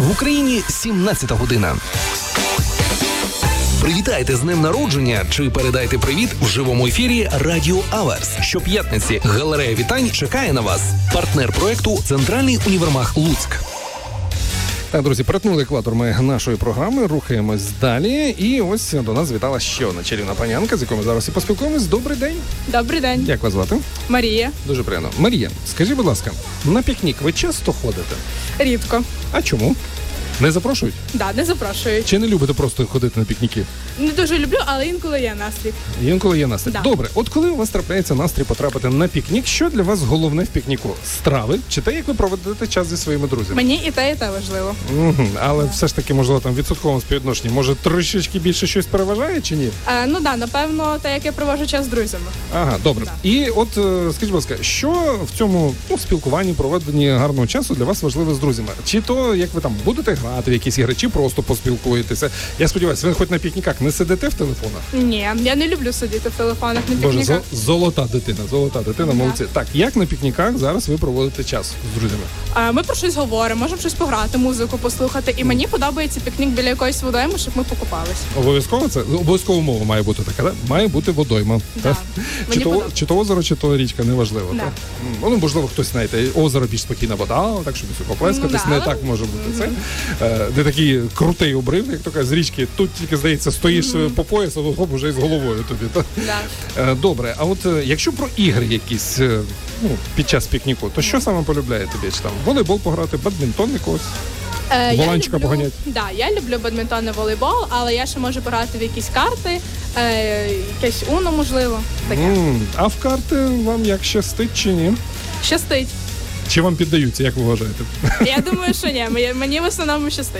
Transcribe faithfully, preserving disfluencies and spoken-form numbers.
В Україні сімнадцята година. Привітайте з днем народження чи передайте привіт в живому ефірі Радіо Аверс. Щоп'ятниці галерея вітань чекає на вас. Партнер проекту «Центральний універмаг Луцьк». Так, друзі, перетнули екватор ми нашої програми, рухаємось далі. І ось до нас завітала ще одна чарівна панянка, з якою ми зараз і поспілкуємось. Добрий день. Добрий день. Як вас звати? Марія. Дуже приємно. Марія, скажіть, будь ласка, на пікнік ви часто ходите? Рідко. А чому? Не запрошують? Да, не запрошують. Чи не любите просто ходити на пікніки? Не дуже люблю, але інколи є настрій. Інколи є настрій. Да. Добре, от коли у вас трапляється настрій потрапити на пікнік, що для вас головне в пікніку? Страви? Чи те, як ви проведете час зі своїми друзями? Мені і те, і те важливо. Угу. Але да. все ж таки, можливо, там в відсотковому співвідношенні, може, трішечки більше щось переважає чи ні? Е, ну да, напевно, те, як я проводжу час з друзями. Ага, добре. Да. І от, скажіть, будь ласка, що в цьому ну, спілкуванні, проведенні гарного часу для вас важливо з друзями? Чи то, як ви там будете грати в якісь ігри, чи просто поспілкуєтеся? Я сподіваюся, ви хоч на пікніках не сидите в телефонах? Ні, я не люблю сидіти в телефонах на Боже, пікніках. зо- золота дитина, золота дитина, Да. молодці. Так, як на пікніках зараз ви проводите час з друзями? Е, ми про щось говоримо, можемо щось пограти, музику послухати. І мені подобається пікнік біля якоїсь водойми, щоб ми покупались. Обов'язково це? Обов'язково умова має бути така, да? Має бути водойма. Да. Так? Мені Чи, то, подобається. чи то озеро, чи то річка, неважливо. Да. Так? М, Ну, можливо, хтось, знаєте, озеро більш спокійна вода, так, щоб все поплескатись, Ну, да. не так може бути це. Е, Де такий крутий обрив, як то кажуть, з річки, тут тільки, здається, стоїш по пояс, а хоп, уже і з головою тобі. Так? Да. Е, Добре, а от е, якщо про ігри якісь е, ну, під час пікніку, то що саме полюбляєте більше? Там волейбол пограти, бадмінтон якогось? Е, я Воланчика люблю- поганять? Да, я люблю бадмінтон і волейбол, але я ще можу грати в якісь карти, е, якесь уно, можливо. Таке. М, А в карти вам як щастить чи ні? Щастить. Чи вам піддаються, як ви вважаєте? Я думаю, що ні. Мені- Мені в основному щастить.